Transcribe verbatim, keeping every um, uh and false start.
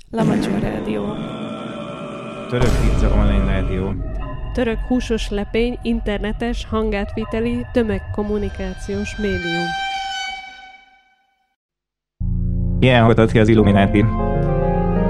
Lamacsa Rádió. Török pizza online rádió. Török húsos lepény internetes hangátviteli tömegkommunikációs médium. Ilyen hatott ki az Illuminati.